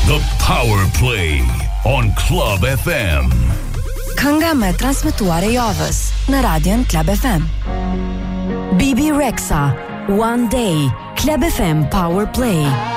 The Power Play on Club FM. Kënga me transmetuar e javës në Radion Club FM. Bibi Rexha, One Day, Club FM Power Play.